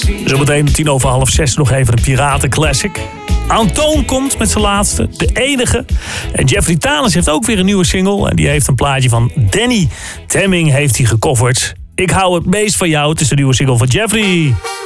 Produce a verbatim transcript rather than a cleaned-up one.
Zometeen tien over half zes nog even een piratenclassic. Antoon komt met zijn laatste, de enige. En Jeffrey Thalis heeft ook weer een nieuwe single. En die heeft een plaatje van Danny Temming heeft hij gecoverd. Ik hou het meest van jou, het is de nieuwe single van Jeffrey.